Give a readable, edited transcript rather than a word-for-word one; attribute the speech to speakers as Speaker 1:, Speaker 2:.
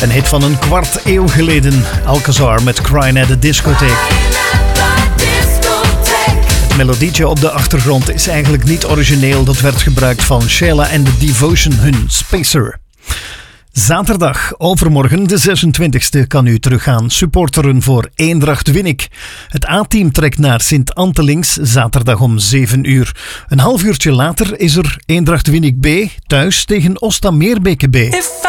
Speaker 1: Een hit van een kwart eeuw geleden. Alcazar met Crying at the Discotheek. Het melodietje op de achtergrond is eigenlijk niet origineel. Dat werd gebruikt van Sheila and the Devotion, hun Spacer. Zaterdag, overmorgen de 26e, kan u terug gaan supporteren voor Eendracht Winnik. Het A-team trekt naar Sint-Antelings, zaterdag om 7 uur. Een half uurtje later is er Eendracht Winnik B, thuis tegen Osta Meerbeke B.